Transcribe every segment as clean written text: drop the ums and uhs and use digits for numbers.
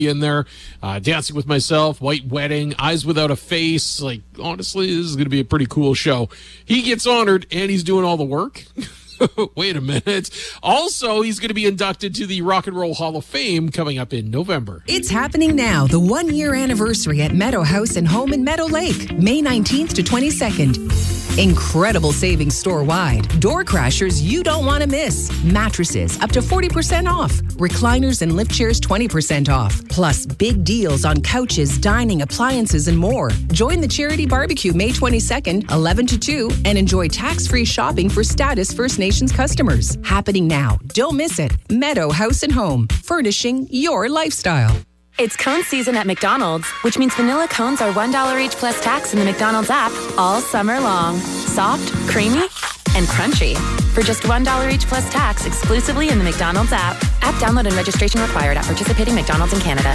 in there. Dancing with Myself, White Wedding, Eyes Without a Face. Like, honestly, this is going to be a pretty cool show. He gets honored, and he's doing all the work. Wait a minute. Also, he's going to be inducted to the Rock and Roll Hall of Fame coming up in November. It's happening now, the 1-year anniversary at Meadow House and Home in Meadow Lake, May 19th to 22nd. Incredible savings store-wide. Door crashers you don't want to miss. Mattresses up to 40% off. Recliners and lift chairs 20% off. Plus big deals on couches, dining, appliances, and more. Join the charity barbecue May 22nd, 11 to 2, and enjoy tax-free shopping for Status First Nations customers. Happening now. Don't miss it. Meadow House and Home, furnishing your lifestyle. It's cone season at McDonald's, which means vanilla cones are $1 each plus tax in the McDonald's app all summer long. Soft, creamy, and crunchy. For just $1 each plus tax exclusively in the McDonald's app. App download and registration required at participating McDonald's in Canada.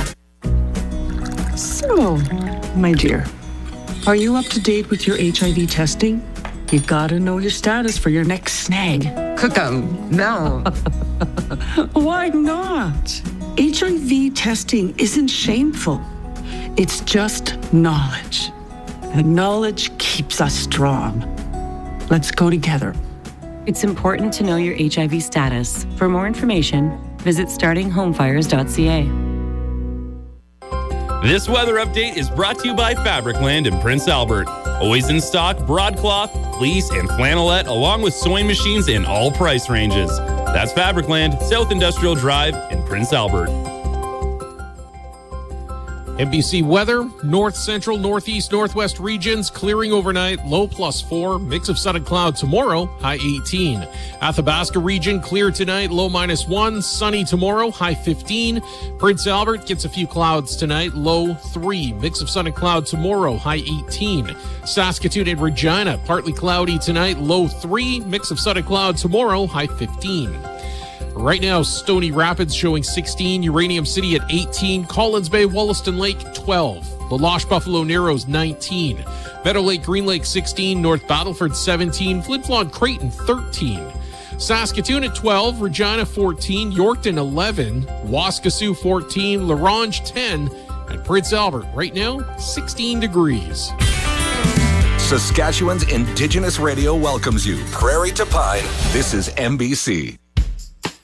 So, my dear, are you up to date with your HIV testing? You gotta know your status for your next snag. No. Why not? HIV testing isn't shameful. It's just knowledge. And knowledge keeps us strong. Let's go together. It's important to know your HIV status. For more information, visit startinghomefires.ca. This weather update is brought to you by Fabricland in Prince Albert. Always in stock, broadcloth, fleece, and flannelette, along with sewing machines in all price ranges. That's Fabricland, South Industrial Drive in Prince Albert. NBC weather, north, central, northeast, northwest regions, clearing overnight, low +4, mix of sun and cloud tomorrow, high 18. Athabasca region, clear tonight, low -1, sunny tomorrow, high 15. Prince Albert gets a few clouds tonight, low 3, mix of sun and cloud tomorrow, high 18. Saskatoon and Regina, partly cloudy tonight, low 3, mix of sun and cloud tomorrow, high 15. Right now, Stony Rapids showing 16, Uranium City at 18, Collins Bay, Wollaston Lake 12, La Loche Buffalo Narrows 19, Meadow Lake, Green Lake 16, North Battleford 17, Flin Flon Creighton 13, Saskatoon at 12, Regina 14, Yorkton 11, Waskesiu 14, La Ronge 10, and Prince Albert right now 16 degrees. Saskatchewan's Indigenous Radio welcomes you. Prairie to Pine, this is MBC.